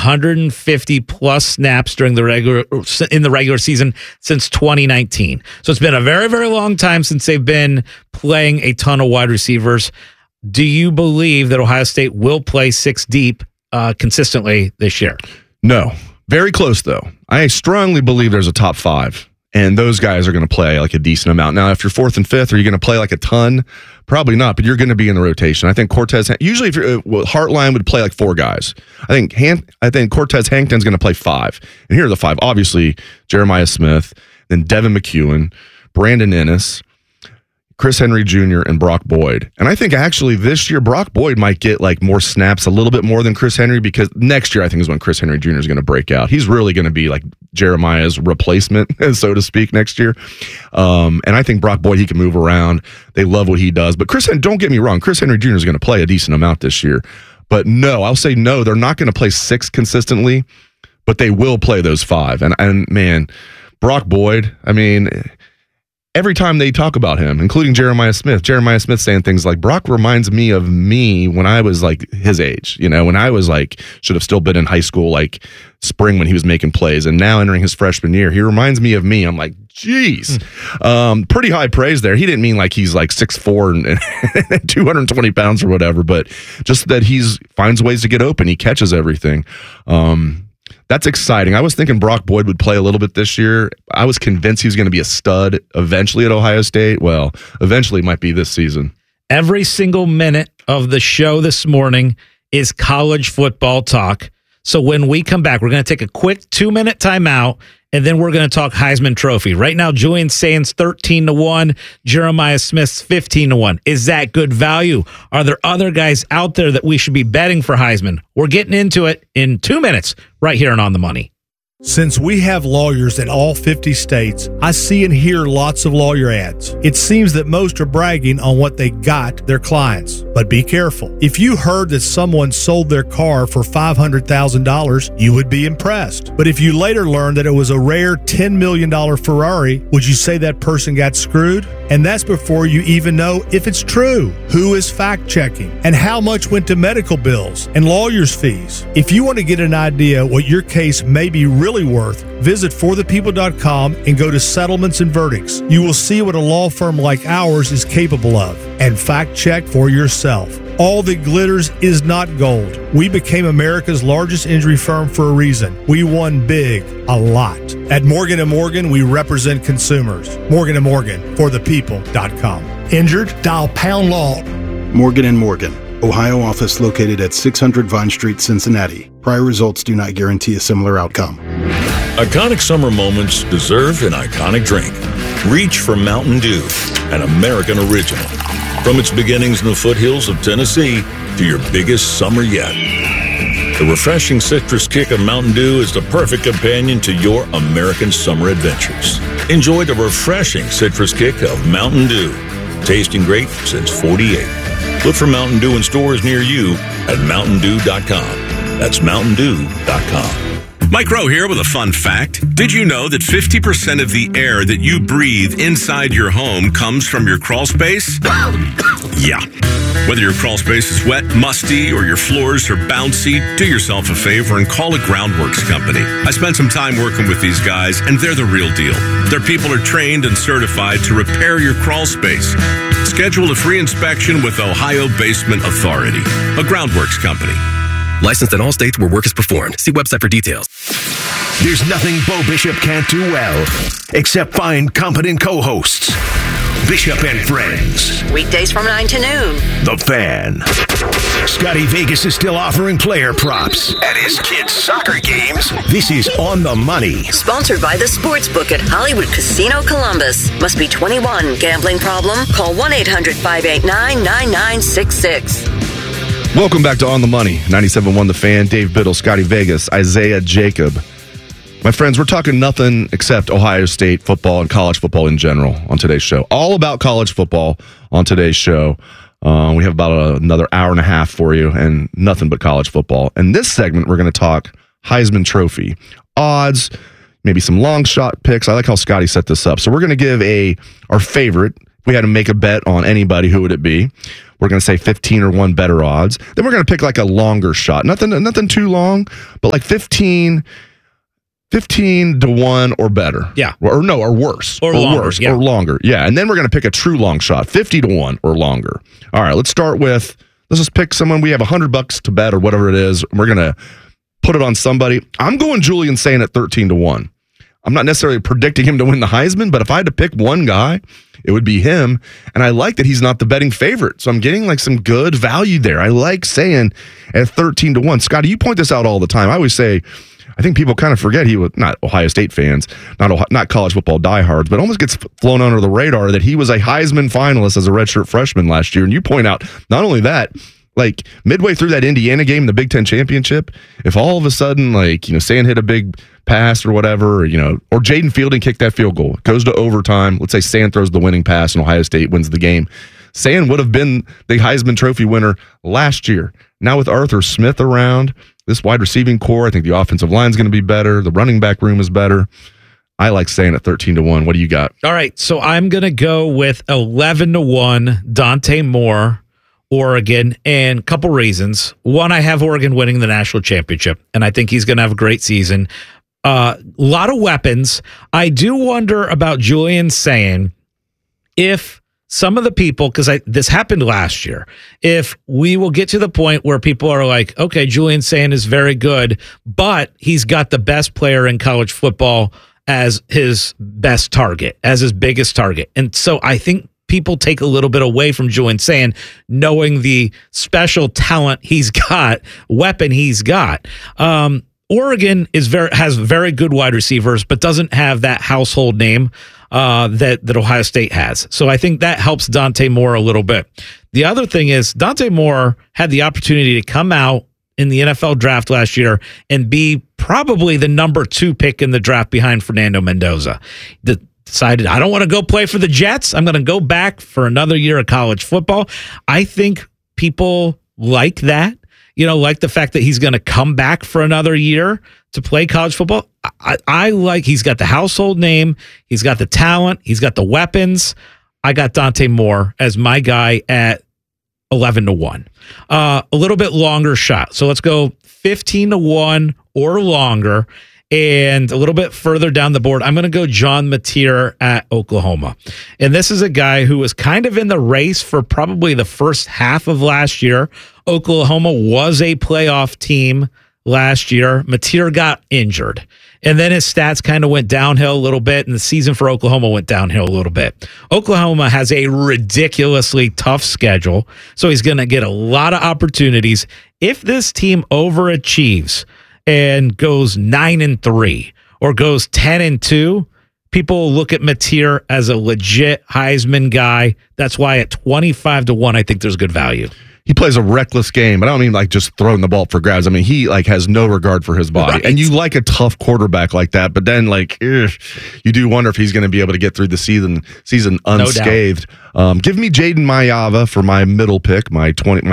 150 plus snaps in the regular season since 2019. So it's been a very, very long time since they've been playing a ton of wide receivers. Do you believe that Ohio State will play 6 deep consistently this year? No. Very close, though. I strongly believe there's a top 5, and those guys are going to play like a decent amount. Now, if you're 4th and 5th, are you going to play like a ton? Probably not, but you're going to be in the rotation. I think Cortez, usually if Hartline would play like 4 guys. I think Cortez Hankton's going to play 5. And here are the 5. Obviously, Jeremiah Smith, then Devin McEwen, Brandon Ennis, Chris Henry Jr., and Brock Boyd. And I think actually this year, Brock Boyd might get like more snaps, a little bit more than Chris Henry, because next year I think is when Chris Henry Jr. is going to break out. He's really going to be like Jeremiah's replacement, so to speak, next year. And I think Brock Boyd, he can move around. They love what he does. But don't get me wrong, Chris Henry Jr. is going to play a decent amount this year. But no, I'll say no, they're not going to play 6 consistently, but they will play those 5. And man, Brock Boyd, I mean, every time they talk about him, including Jeremiah Smith saying things like, Brock reminds me of me when I was like his age, when I was like, should have still been in high school, like spring when he was making plays. And now entering his freshman year, he reminds me of me. I'm like, geez, pretty high praise there. He didn't mean like he's like 6'4" and 220 pounds or whatever, but just that finds ways to get open. He catches everything. That's exciting. I was thinking Brock Boyd would play a little bit this year. I was convinced he was going to be a stud eventually at Ohio State. Well, eventually it might be this season. Every single minute of the show this morning is college football talk. So when we come back, we're going to take a quick 2-minute timeout, and then we're going to talk Heisman Trophy. Right now, Julian Sainz 13-1, Jeremiah Smith's 15-1. Is that good value? Are there other guys out there that we should be betting for Heisman? We're getting into it in 2 minutes right here on the Money. Since we have lawyers in all 50 states, I see and hear lots of lawyer ads. It seems that most are bragging on what they got their clients. But be careful. If you heard that someone sold their car for $500,000, you would be impressed. But if you later learned that it was a rare $10 million Ferrari, would you say that person got screwed? And that's before you even know if it's true. Who is fact-checking? And how much went to medical bills and lawyers' fees? If you want to get an idea what your case may be really worth, visit forthepeople.com and go to settlements and verdicts. You will see what a law firm like ours is capable of, and fact check for yourself. All that glitters is not gold. We became America's largest injury firm for a reason. We won big, a lot. At Morgan & Morgan, we represent consumers. Morgan & Morgan, forthepeople.com. Injured? Dial pound law. Morgan & Morgan, Ohio office located at 600 Vine Street, Cincinnati. Prior results do not guarantee a similar outcome. Iconic summer moments deserve an iconic drink. Reach for Mountain Dew, an American original. From its beginnings in the foothills of Tennessee to your biggest summer yet. The refreshing citrus kick of Mountain Dew is the perfect companion to your American summer adventures. Enjoy the refreshing citrus kick of Mountain Dew. Tasting great since '48. Look for Mountain Dew in stores near you at MountainDew.com. That's MountainDew.com. Mike Rowe here with a fun fact. Did you know that 50% of the air that you breathe inside your home comes from your crawl space? Yeah. Whether your crawl space is wet, musty, or your floors are bouncy, do yourself a favor and call a Groundworks company. I spent some time working with these guys, and they're the real deal. Their people are trained and certified to repair your crawl space. Schedule a free inspection with Ohio Basement Authority, a Groundworks company. Licensed in all states where work is performed. See website for details. There's nothing Bo Bishop can't do well, except find competent co-hosts. Bishop and Friends. Weekdays from 9 to noon. The Fan. Scotty Vegas is still offering player props at his kids' soccer games. This is On the Money. Sponsored by the Sportsbook at Hollywood Casino Columbus. Must be 21. Gambling problem? Call 1-800-589-9966. Welcome back to On the Money. 97.1 The Fan, Dave Biddle, Scotty Vegas, Isaiah Jacob. My friends, we're talking nothing except Ohio State football and college football in general on today's show. All about college football on today's show. We have about another hour and a half for you and nothing but college football. In this segment, we're going to talk Heisman Trophy odds, maybe some long shot picks. I like how Scotty set this up. So we're going to give our favorite. If we had to make a bet on anybody, who would it be? We're going to say 15 or 1 better odds. Then we're going to pick like a longer shot. Nothing too long, but like 15 to 1 or better. Yeah. Or worse. Or longer. Yeah. And then we're going to pick a true long shot, 50 to 1 or longer. All right, let's just pick someone. We have $100 to bet or whatever it is. We're going to put it on somebody. I'm going Julian Sayin at 13 to 1. I'm not necessarily predicting him to win the Heisman, but if I had to pick one guy, it would be him. And I like that he's not the betting favorite. So I'm getting like some good value there. I like Sayin at 13 to 1. Scotty, you point this out all the time. I always say, I think people kind of forget he was not Ohio State fans, not college football diehards, but almost gets flown under the radar that he was a Heisman finalist as a redshirt freshman last year. And you point out not only that, like midway through that Indiana game in the Big Ten championship, if all of a sudden Sayin hit a big pass or whatever, or Jaden Fielding kicked that field goal, it goes to overtime. Let's say Sayin throws the winning pass and Ohio State wins the game. Sayin would have been the Heisman Trophy winner last year. Now with Arthur Smith around, this wide receiving core, I think the offensive line is going to be better. The running back room is better. I like Sayin at 13 to 1. What do you got? All right, so I'm going to go with 11 to 1, Dante Moore, Oregon, and a couple reasons. One, I have Oregon winning the national championship, and I think he's going to have a great season. A lot of weapons. I do wonder about Julian Sayin if some of the people, because this happened last year, if we will get to the point where people are like, okay, Julian Sayin is very good, but he's got the best player in college football as his best target, as his biggest target. And so I think people take a little bit away from Julian Sayin, knowing the special talent he's got, weapon he's got. Oregon has very good wide receivers, but doesn't have that household name that Ohio State has. So I think that helps Dante Moore a little bit. The other thing is Dante Moore had the opportunity to come out in the NFL draft last year and be probably the number 2 pick in the draft behind Fernando Mendoza. Decided, I don't want to go play for the Jets. I'm going to go back for another year of college football. I think people like that. Like the fact that he's going to come back for another year to play college football. I like he's got the household name. He's got the talent. He's got the weapons. I got Dante Moore as my guy at 11 to 1. A little bit longer shot. So let's go 15 to 1 or longer. And a little bit further down the board, I'm going to go John Mateer at Oklahoma. And this is a guy who was kind of in the race for probably the first half of last year. Oklahoma was a playoff team last year. Mateer got injured. And then his stats kind of went downhill a little bit, and the season for Oklahoma went downhill a little bit. Oklahoma has a ridiculously tough schedule, so he's going to get a lot of opportunities. If this team overachieves and goes 9-3 or goes 10-2, people look at Mateer as a legit Heisman guy. That's why at 25 to 1, I think there's good value. He plays a reckless game. I don't mean like just throwing the ball for grabs. I mean, he has no regard for his body. Right. And you like a tough quarterback like that, but then you do wonder if he's going to be able to get through the season unscathed. Give me Jaden Maiava for my middle pick, my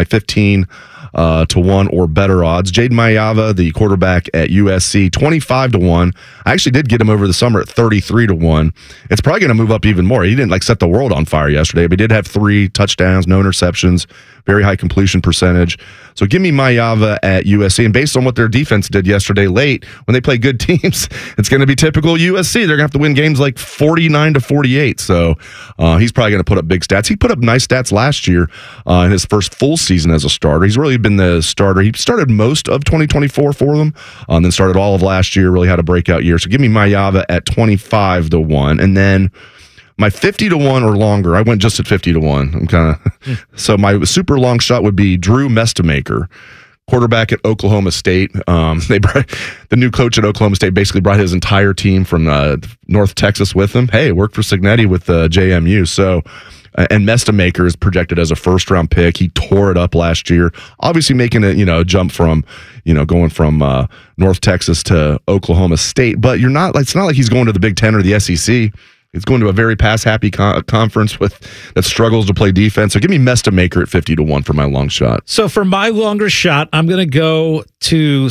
15 to 1 or better odds. Jaden Maiava, the quarterback at USC, 25 to 1. I actually did get him over the summer at 33 to 1. It's probably going to move up even more. He didn't set the world on fire yesterday, but he did have 3 touchdowns, no interceptions, very high completion percentage. So give me Maiava at USC. And based on what their defense did yesterday late, when they play good teams, it's going to be typical USC. They're going to have to win games like 49 to 48. So he's probably going to put up big stats. He put up nice stats last year in his first full season as a starter. He's really been the starter. He started most of 2024 for them, then started all of last year, really had a breakout year. So give me Maiava at 25 to 1. And then My 50 to 1 or longer, I went just at 50 to 1. I'm kind of so my super long shot would be Drew Mestemaker, quarterback at Oklahoma State. The new coach at Oklahoma State basically brought his entire team from North Texas with him. Hey, worked for Cignetti with JMU. So, and Mestemaker is projected as a first-round pick. He tore it up last year. Obviously making a jump from, going from North Texas to Oklahoma State. But it's not like he's going to the Big Ten or the SEC. He's going to a very pass-happy conference that struggles to play defense. So give me Mestemaker at 50 to 1 for my long shot. So for my longer shot, I'm going to go to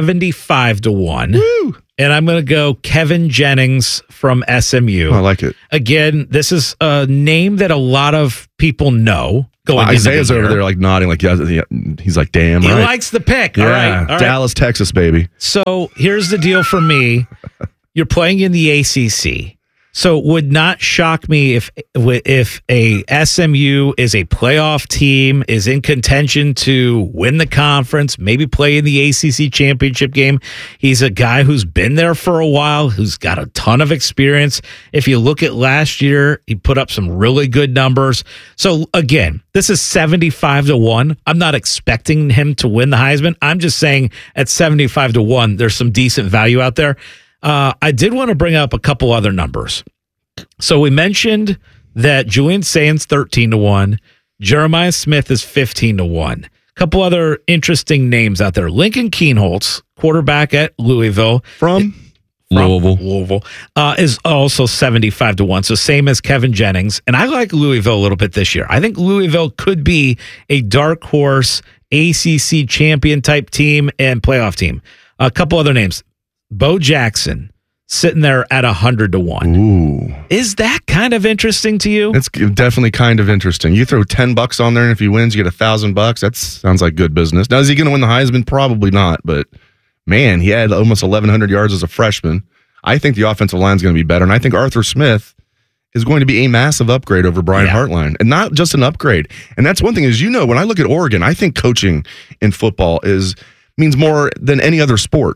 75 to 1. Woo! And I'm going to go Kevin Jennings from SMU. Oh, I like it. Again, this is a name that a lot of people know. Isaiah's over there like nodding, like he's like, damn, he right. likes the pick. Yeah, All right. Dallas, Texas, baby. So here's the deal for me. You're playing in the ACC. So it would not shock me if a SMU is a playoff team, is in contention to win the conference, maybe play in the ACC championship game. He's a guy who's been there for a while, who's got a ton of experience. If you look at last year, he put up some really good numbers. So again, this is 75 to 1. I'm not expecting him to win the Heisman. I'm just saying at 75 to 1, there's some decent value out there. I did want to bring up a couple other numbers. So we mentioned that Julian Saint's 13 to 1, Jeremiah Smith is 15 to 1. A couple other interesting names out there. Lincoln Kienholz, quarterback at Louisville. From Louisville, is also 75 to 1. So same as Kevin Jennings. And I like Louisville a little bit this year. I think Louisville could be a dark horse ACC champion type team and playoff team. A couple other names. Bo Jackson sitting there at 100 to 1. Ooh. Is that kind of interesting to you? It's definitely kind of interesting. You throw $10 on there, and if he wins, you get $1,000. That sounds like good business. Now, is he going to win the Heisman? Probably not, but man, he had almost 1,100 yards as a freshman. I think the offensive line is going to be better, and I think Arthur Smith is going to be a massive upgrade over Brian Hartline, and not just an upgrade. And that's one thing is, when I look at Oregon, I think coaching in football means more than any other sport.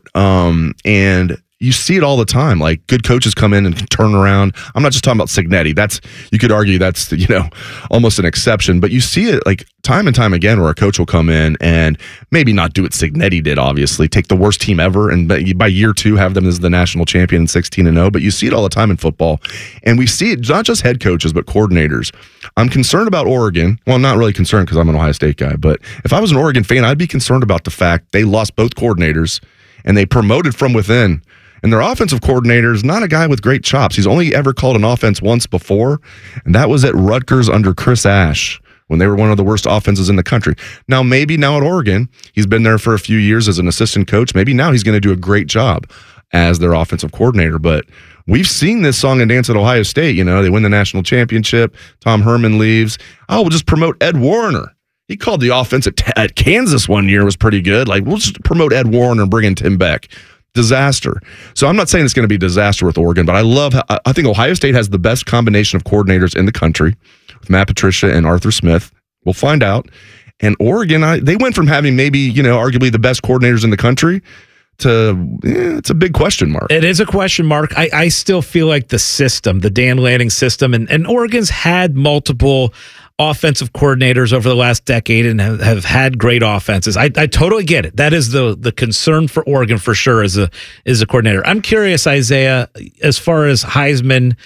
And you see it all the time. Like good coaches come in and can turn around. I'm not just talking about Cignetti. You could argue that's almost an exception, but you see it like time and time again where a coach will come in and maybe not do what Cignetti did, obviously, take the worst team ever, and by year 2 have them as the national champion in 16-0. But you see it all the time in football, and we see it not just head coaches but coordinators. I'm concerned about Oregon. Well, I'm not really concerned because I'm an Ohio State guy, but if I was an Oregon fan, I'd be concerned about the fact they lost both coordinators and they promoted from within. And their offensive coordinator is not a guy with great chops. He's only ever called an offense once before, and that was at Rutgers under Chris Ash when they were one of the worst offenses in the country. Now, maybe now at Oregon, he's been there for a few years as an assistant coach. Maybe now he's going to do a great job as their offensive coordinator. But we've seen this song and dance at Ohio State. They win the national championship. Tom Herman leaves. Oh, we'll just promote Ed Warner. He called the offense at Kansas one year was pretty good. Like, we'll just promote Ed Warner and bring in Tim Beck. Disaster. So I'm not saying it's going to be a disaster with Oregon, but I think Ohio State has the best combination of coordinators in the country with Matt Patricia and Arthur Smith. We'll find out. And Oregon, they went from having maybe, arguably the best coordinators in the country to, it's a big question mark. It is a question mark. I still feel like the system, the Dan Lanning system, and Oregon's had multiple offensive coordinators over the last decade and have had great offenses. I totally get it. That is the concern for Oregon for sure as a coordinator. I'm curious, Isaiah, as far as Heisman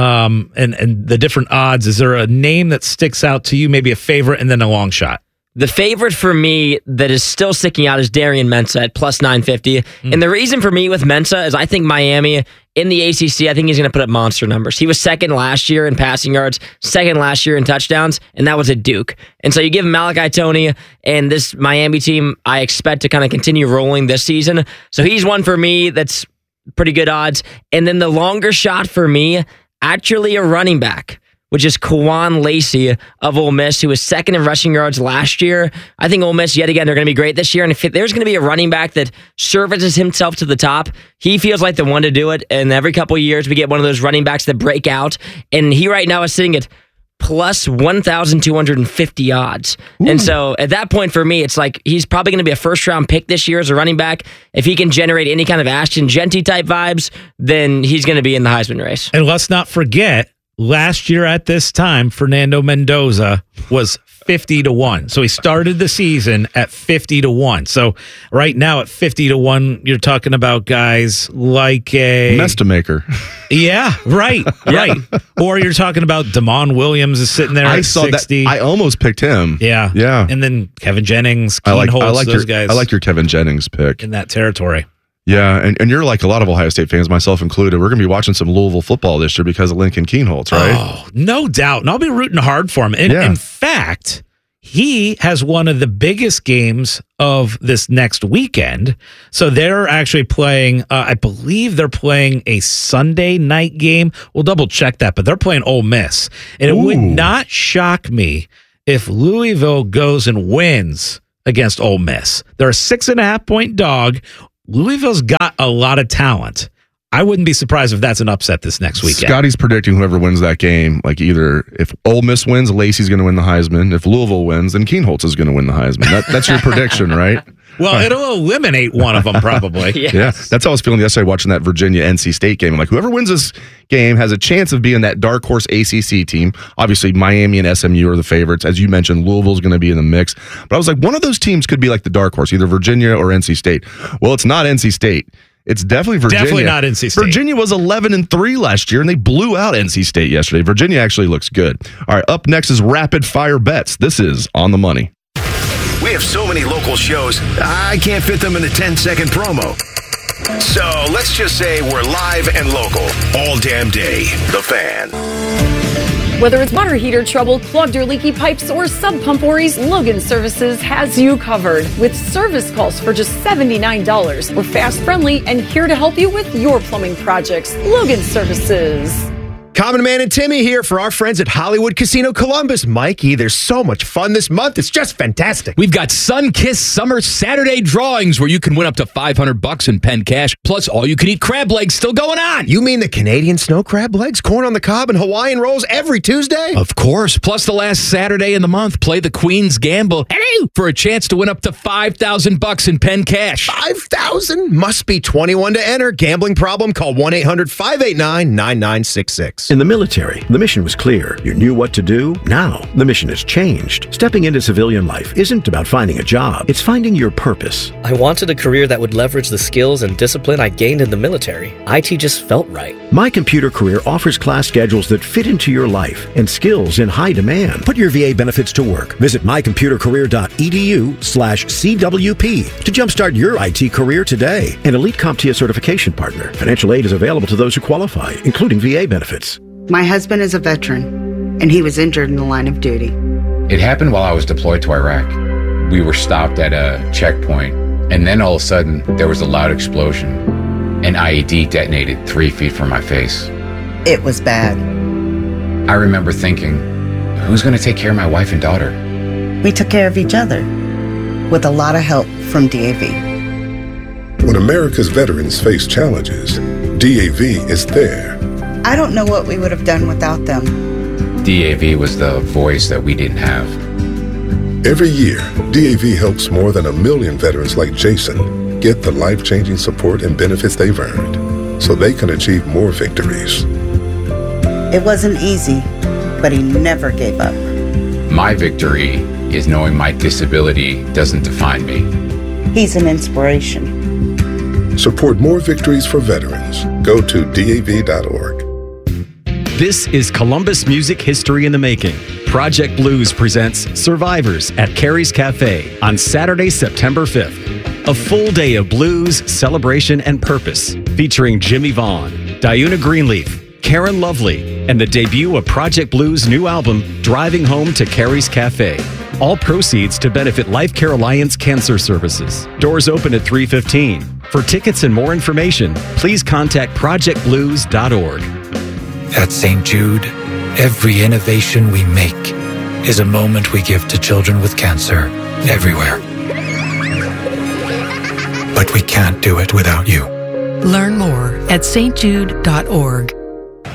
and the different odds, is there a name that sticks out to you, maybe a favorite and then a long shot? The favorite for me that is still sticking out is Darian Mensah at plus 950. And the reason for me with Mensah is I think Miami in the ACC, I think he's going to put up monster numbers. He was second last year in passing yards, second last year in touchdowns, and that was at Duke. And so you give Malachi Toney and this Miami team, I expect to kind of continue rolling this season. So he's one for me that's pretty good odds. And then the longer shot for me, actually a running back, which is Kwan Lacey of Ole Miss, who was second in rushing yards last year. I think Ole Miss, yet again, they're going to be great this year. And if there's going to be a running back that services himself to the top, he feels like the one to do it. And every couple of years, we get one of those running backs that break out. And he right now is sitting at plus 1,250 odds. Ooh. And so at that point for me, it's like he's probably going to be a first-round pick this year as a running back. If he can generate any kind of Ashton Jeanty type vibes, then he's going to be in the Heisman race. And let's not forget, last year at this time, Fernando Mendoza was 50-1. So he started the season at 50-1. So right now at 50-1, you're talking about guys like a Mestamaker. Yeah, right. Or you're talking about Damon Williams is sitting there at 60. That. I almost picked him. Yeah. And then Kevin Jennings, Keen Holtz, those guys. I like your Kevin Jennings pick. In that territory. Yeah, and you're like a lot of Ohio State fans, myself included. We're going to be watching some Louisville football this year because of Lincoln Keenholz, right? Oh, no doubt. And I'll be rooting hard for him. And in fact, he has one of the biggest games of this next weekend. So they're actually playing, I believe they're playing a Sunday night game. We'll double check that, but they're playing Ole Miss. And it would not shock me if Louisville goes and wins against Ole Miss. They're a 6.5-point dog. Louisville's got a lot of talent. I wouldn't be surprised if that's an upset this next weekend. Scotty's predicting whoever wins that game, like either if Ole Miss wins, Lacey's going to win the Heisman. If Louisville wins, then Keenholtz is going to win the Heisman. That's your prediction, right? Well, it'll eliminate one of them probably. Yes. Yeah, that's how I was feeling yesterday watching that Virginia-NC State game. I'm like, whoever wins this game has a chance of being that dark horse ACC team. Obviously, Miami and SMU are the favorites. As you mentioned, Louisville's going to be in the mix. But I was like, one of those teams could be like the dark horse, either Virginia or NC State. Well, it's not NC State. It's definitely Virginia. Definitely not NC State. Virginia was 11-3 last year, and they blew out NC State yesterday. Virginia actually looks good. All right, up next is Rapid Fire Bets. This is On the Money. We have so many local shows, I can't fit them in a 10-second promo. So let's just say we're live and local all damn day. The Fan. Whether it's water heater trouble, clogged or leaky pipes, or sub pump worries, Logan Services has you covered with service calls for just $79. We're fast, friendly, and here to help you with your plumbing projects. Logan Services. Common Man and Timmy here for our friends at Hollywood Casino Columbus. Mikey, there's so much fun this month. It's just fantastic. We've got Sun-Kissed Summer Saturday drawings where you can win up to $500 in pen cash, plus all-you-can-eat crab legs still going on. You mean the Canadian snow crab legs, corn on the cob, and Hawaiian rolls every Tuesday? Of course. Plus the last Saturday in the month, play the Queen's Gamble for a chance to win up to $5,000 in pen cash. $5,000? Must be 21 to enter. Gambling problem? Call 1-800-589-9966. In the military, the mission was clear. You knew what to do. Now, the mission has changed. Stepping into civilian life isn't about finding a job. It's finding your purpose. I wanted a career that would leverage the skills and discipline I gained in the military. IT just felt right. My Computer Career offers class schedules that fit into your life and skills in high demand. Put your VA benefits to work. Visit mycomputercareer.edu/CWP to jumpstart your IT career today. An Elite CompTIA certification partner. Financial aid is available to those who qualify, including VA benefits. My husband is a veteran, and he was injured in the line of duty. It happened while I was deployed to Iraq. We were stopped at a checkpoint, and then all of a sudden, there was a loud explosion. An IED detonated 3 feet from my face. It was bad. I remember thinking, who's going to take care of my wife and daughter? We took care of each other, with a lot of help from DAV. When America's veterans face challenges, DAV is there. I don't know what we would have done without them. DAV was the voice that we didn't have. Every year, DAV helps more than 1 million veterans like Jason get the life-changing support and benefits they've earned so they can achieve more victories. It wasn't easy, but he never gave up. My victory is knowing my disability doesn't define me. He's an inspiration. Support more victories for veterans. Go to DAV.org. This is Columbus Music History in the Making. Project Blues presents Survivors at Carrie's Cafe on Saturday, September 5th. A full day of blues, celebration, and purpose, featuring Jimmy Vaughn, Diuna Greenleaf, Karen Lovely, and the debut of Project Blues' new album, Driving Home to Carrie's Cafe. All proceeds to benefit Life Care Alliance Cancer Services. Doors open at 3:15. For tickets and more information, please contact projectblues.org. At St. Jude, every innovation we make is a moment we give to children with cancer everywhere. But we can't do it without you. Learn more at stjude.org.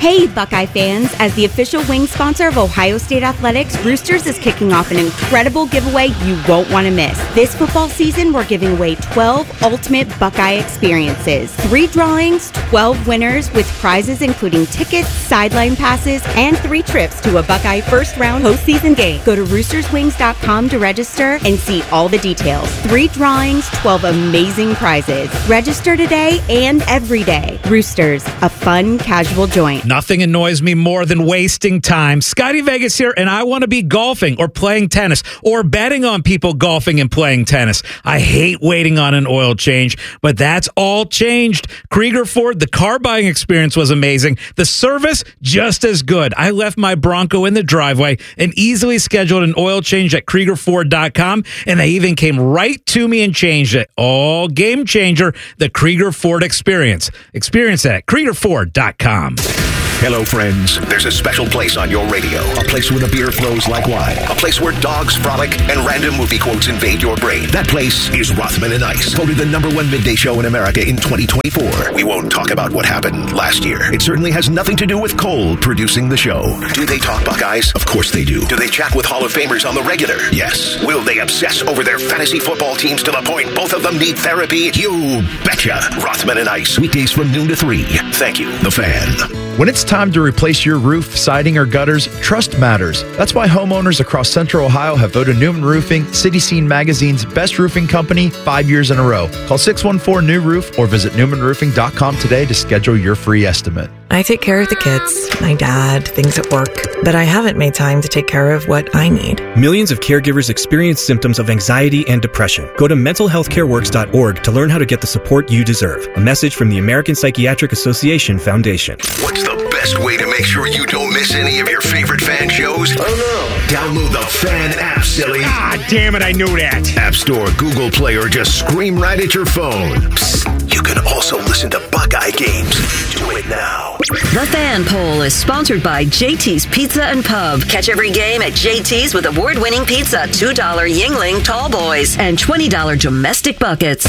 Hey, Buckeye fans! As the official wing sponsor of Ohio State Athletics, Roosters is kicking off an incredible giveaway you won't want to miss. This football season, we're giving away 12 ultimate Buckeye experiences. 3 drawings, 12 winners with prizes including tickets, sideline passes, and 3 trips to a Buckeye first-round postseason game. Go to roosterswings.com to register and see all the details. 3 drawings, 12 amazing prizes. Register today and every day. Roosters, a fun, casual joint. Nothing annoys me more than wasting time. Scotty Vegas here, and I want to be golfing or playing tennis or betting on people golfing and playing tennis. I hate waiting on an oil change, but that's all changed. Krieger Ford, the car buying experience was amazing. The service, just as good. I left my Bronco in the driveway and easily scheduled an oil change at KriegerFord.com, and they even came right to me and changed it. All game changer, the Krieger Ford experience. Experience that at KriegerFord.com. Hello, friends. There's a special place on your radio. A place where the beer flows like wine. A place where dogs frolic and random movie quotes invade your brain. That place is Rothman and Ice, voted the #1 midday show in America in 2024. We won't talk about what happened last year. It certainly has nothing to do with Cole producing the show. Do they talk Buckeyes? Of course they do. Do they chat with Hall of Famers on the regular? Yes. Will they obsess over their fantasy football teams to the point both of them need therapy? You betcha. Rothman and Ice, weekdays from noon to 3. Thank you, The Fan. When it's time to replace your roof, siding, or gutters, trust matters. That's why homeowners across Central Ohio have voted Newman Roofing City Scene Magazine's best roofing company 5 years in a row. Call 614-NEW-ROOF or visit newmanroofing.com today to schedule your free estimate. I take care of the kids, my dad, things at work, but I haven't made time to take care of what I need. Millions of caregivers experience symptoms of anxiety and depression. Go to mentalhealthcareworks.org to learn how to get the support you deserve. A message from the American Psychiatric Association Foundation. What's the best way to make sure you don't miss any of your favorite fan shows? Oh no. Download the Fan app, silly. Ah, damn it, I knew that. App Store, Google Play, or just scream right at your phone. Psst, you can also listen to Buckeye games. Do it now. The Fan Poll is sponsored by JT's Pizza and Pub. Catch every game at JT's with award-winning pizza, $2 Yingling Tall Boys, and $20 domestic buckets.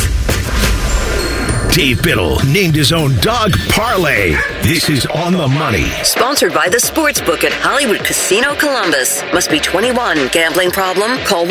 Dave Biddle named his own dog Parlay. This is On the Money. Sponsored by the Sportsbook at Hollywood Casino Columbus. Must be 21. Gambling problem? Call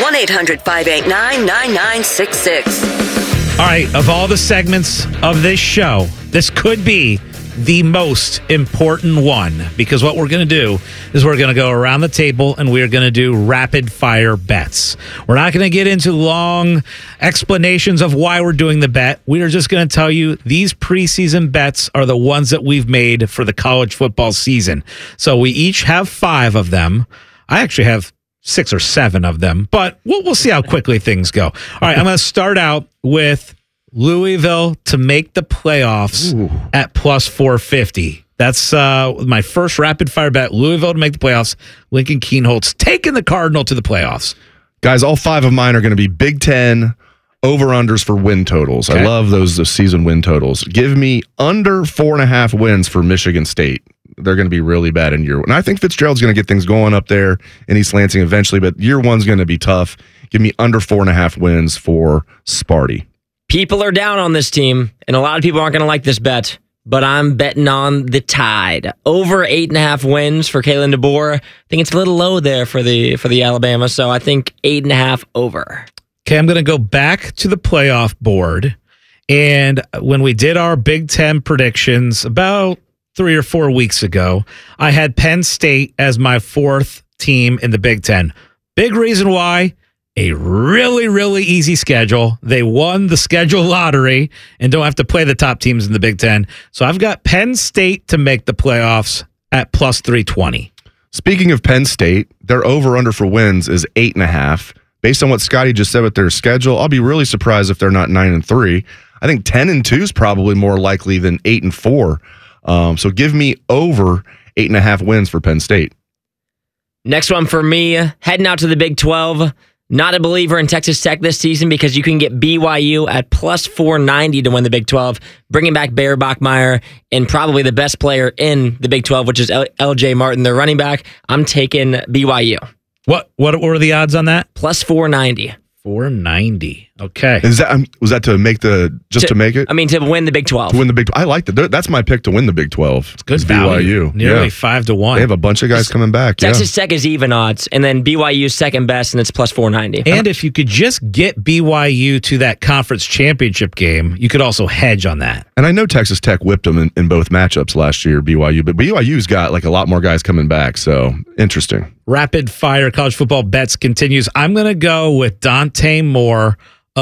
1-800-589-9966. All right, of all the segments of this show, this could be the most important one, because what we're going to do is we're going to go around the table and we're going to do rapid fire bets. We're not going to get into long explanations of why we're doing the bet. We are just going to tell you these preseason bets are the ones that we've made for the college football season. So we each have 5 of them. I actually have 6 or 7 of them, but we'll see how quickly things go. All right, I'm going to start out with Louisville to make the playoffs at plus 450. That's my first rapid fire bet. Louisville to make the playoffs. Lincoln Kienholz taking the Cardinal to the playoffs. Guys, all 5 of mine are going to be Big Ten over-unders for win totals. Okay. I love those season win totals. Give me under 4.5 wins for Michigan State. They're going to be really bad in year one. And I think Fitzgerald's going to get things going up there in East Lansing eventually, but year one's going to be tough. Give me under 4.5 wins for Sparty. People are down on this team, and a lot of people aren't going to like this bet, but I'm betting on the Tide. Over 8.5 wins for Kalen DeBoer. I think it's a little low there for the Alabama, so I think 8.5 over. Okay, I'm going to go back to the playoff board, and when we did our Big Ten predictions about 3 or 4 weeks ago, I had Penn State as my 4th team in the Big Ten. Big reason why. A really, really easy schedule. They won the schedule lottery and don't have to play the top teams in the Big Ten. So I've got Penn State to make the playoffs at plus 320. Speaking of Penn State, their over-under for wins is 8.5. Based on what Scotty just said with their schedule, I'll be really surprised if they're not 9-3. I think 10-2 is probably more likely than 8-4. So give me over 8.5 wins for Penn State. Next one for me, heading out to the Big 12. Not a believer in Texas Tech this season because you can get BYU at plus 490 to win the Big 12, bringing back Bear Bachmeier and probably the best player in the Big 12, which is LJ Martin, their running back. I'm taking BYU. What were the odds on that? Plus 490. 490. Okay. Was that to make to make it? I mean, to win the Big 12. To win the Big 12. I like that. That's my pick to win the Big 12. It's good value. BYU. Nearly 5-1. They have a bunch of guys coming back. Texas Tech is even odds, and then BYU's second best, and it's plus 490. And if you could just get BYU to that conference championship game, you could also hedge on that. And I know Texas Tech whipped them in both matchups last year, BYU, but BYU's got like a lot more guys coming back, so interesting. Rapid fire college football bets continues. I'm going to go with Dante Moore,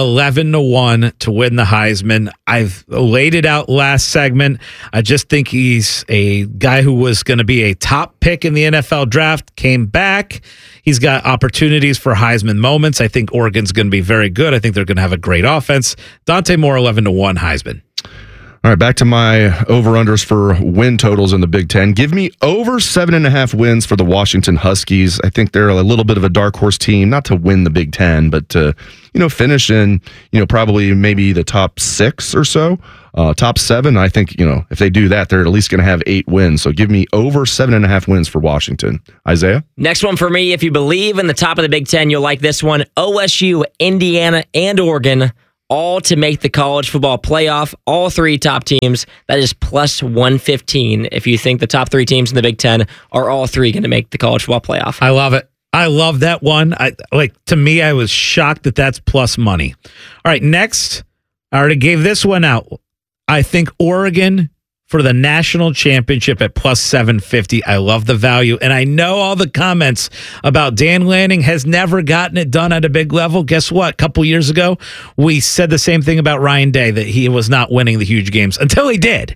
11-1 to win the Heisman. I've laid it out last segment. I just think he's a guy who was going to be a top pick in the NFL draft, came back. He's got opportunities for Heisman moments. I think Oregon's going to be very good. I think they're going to have a great offense. Dante Moore, 11-1 Heisman. All right, back to my over-unders for win totals in the Big Ten. Give me over 7.5 wins for the Washington Huskies. I think they're a little bit of a dark horse team, not to win the Big Ten, but to, finish in, probably maybe the top 6 or so. Top 7, I think, if they do that, they're at least going to have 8 wins. So give me over 7.5 wins for Washington. Isaiah? Next one for me, if you believe in the top of the Big Ten, you'll like this one. OSU, Indiana, and Oregon, all to make the college football playoff. All 3 top teams. That is plus 115 if you think the top 3 teams in the Big Ten are all 3 going to make the college football playoff. I love it. I love that one. To me, I was shocked that that's plus money. All right, next, I already gave this one out. I think Oregon for the national championship at plus 750. I love the value. And I know all the comments about Dan Lanning has never gotten it done at a big level. Guess what? A couple years ago, we said the same thing about Ryan Day, that he was not winning the huge games until he did.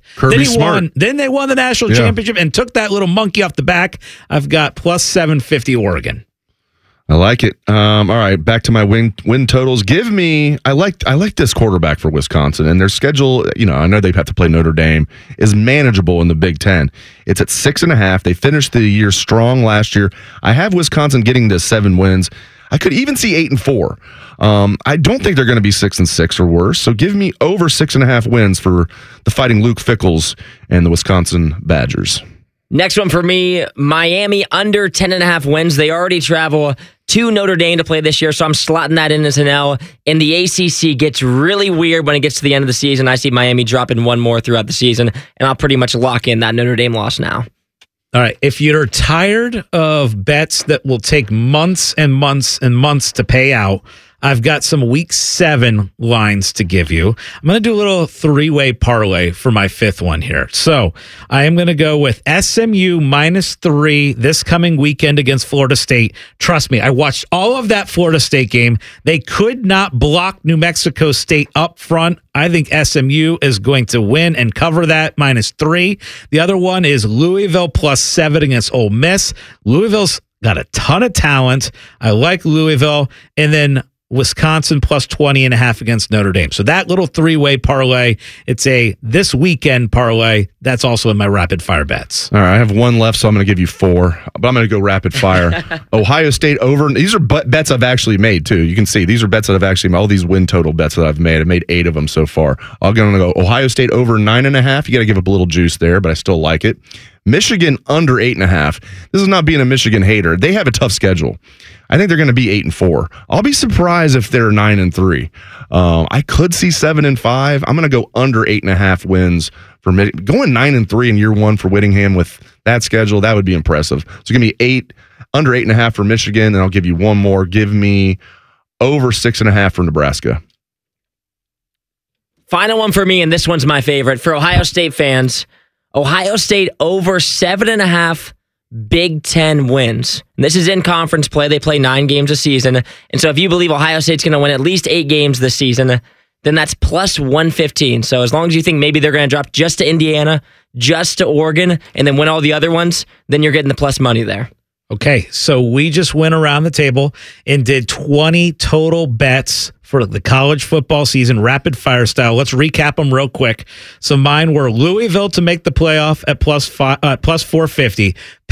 Then they won the national championship and took that little monkey off the back. I've got plus 750 Oregon. I like it. All right, back to my win totals. Give me. I like this quarterback for Wisconsin, and their schedule. I know they have to play Notre Dame, is manageable in the Big Ten. It's at 6.5. They finished the year strong last year. I have Wisconsin getting to 7 wins. I could even see 8-4. I don't think they're going to be 6-6 or worse. So give me over 6.5 wins for the Fighting Luke Fickles and the Wisconsin Badgers. Next one for me, Miami under 10.5 wins. They already travel to Notre Dame to play this year, so I'm slotting that in as an L. And the ACC gets really weird when it gets to the end of the season. I see Miami dropping one more throughout the season, and I'll pretty much lock in that Notre Dame loss now. All right, if you're tired of bets that will take months and months and months to pay out, I've got some week 7 lines to give you. I'm going to do a little 3-way parlay for my 5th one here. So I am going to go with SMU -3 this coming weekend against Florida State. Trust me, I watched all of that Florida State game. They could not block New Mexico State up front. I think SMU is going to win and cover that -3. The other one is Louisville +7 against Ole Miss. Louisville's got a ton of talent. I like Louisville. And then Wisconsin +20.5 against Notre Dame. So that little 3-way parlay, it's a this weekend parlay. That's also in my rapid fire bets. All right, I have one left, so I'm going to give you 4, but I'm going to go rapid fire. Ohio State over. These are bets I've actually made too. You can see these are bets that I've actually made. All these win total bets that I've made. I've made 8 of them so far. I'm going to go Ohio State over 9.5. You got to give up a little juice there, but I still like it. Michigan under 8.5. This is not being a Michigan hater. They have a tough schedule. I think they're going to be 8-4. I'll be surprised if they're 9-3. I could see 7-5. I'm going to go under 8.5 wins for going 9-3 in year 1 for Whittingham with that schedule. That would be impressive. So give me under 8.5 for Michigan, and I'll give you one more. Give me over 6.5 for Nebraska. Final one for me, and this one's my favorite. For Ohio State fans, Ohio State over 7.5 Big Ten wins. And this is in conference play. They play 9 games a season. And so if you believe Ohio State's going to win at least 8 games this season, then that's plus 115. So as long as you think maybe they're going to drop just to Indiana, just to Oregon, and then win all the other ones, then you're getting the plus money there. Okay, so we just went around the table and did 20 total bets for the college football season, rapid fire style. Let's recap them real quick. So mine were Louisville to make the playoff at plus 450,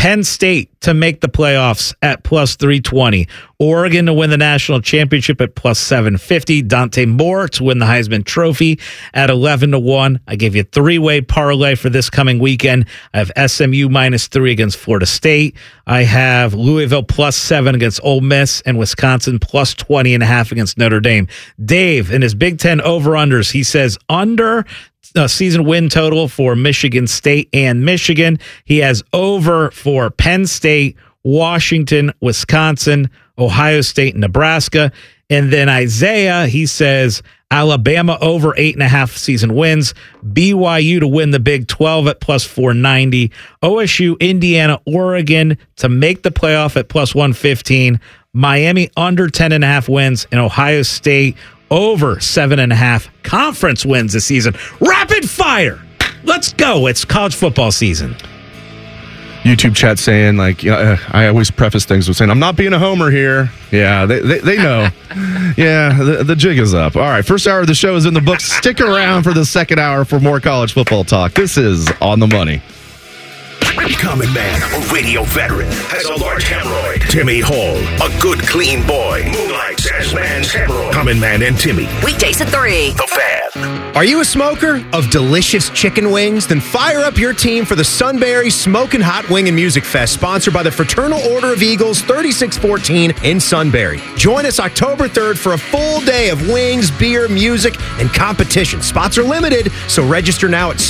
Penn State to make the playoffs at plus 320. Oregon to win the national championship at plus 750. Dante Moore to win the Heisman Trophy at 11-1. I gave you a 3-way parlay for this coming weekend. I have SMU -3 against Florida State. I have Louisville plus 7 against Ole Miss and Wisconsin plus 20.5 against Notre Dame. Dave, in his Big Ten over-unders, he says under season win total for Michigan State and Michigan. He has over for Penn State, Washington, Wisconsin, Ohio State, and Nebraska. And then Isaiah, he says Alabama over 8.5 season wins, BYU to win the Big 12 at plus 490, OSU, Indiana, Oregon to make the playoff at plus 115, Miami under 10.5 wins, and Ohio State over 7.5 conference wins this season. Rapid fire. Let's go. It's college football season. YouTube chat saying, like, I always preface things with saying, I'm not being a homer here. Yeah, they know. Yeah, the jig is up. All right, first hour of the show is in the books. Stick around for the second hour for more college football talk. This is On the Money. Common Man, a radio veteran, has a large hemorrhoid. Timmy Hall, a good, clean boy, moonlights as man's hemorrhoid. Common Man and Timmy. Weekdays at 3. The Fan. Are you a smoker of delicious chicken wings? Then fire up your team for the Sunbury Smokin' Hot Wing and Music Fest, sponsored by the Fraternal Order of Eagles, 3614 in Sunbury. Join us October 3rd for a full day of wings, beer, music, and competition. Spots are limited, so register now at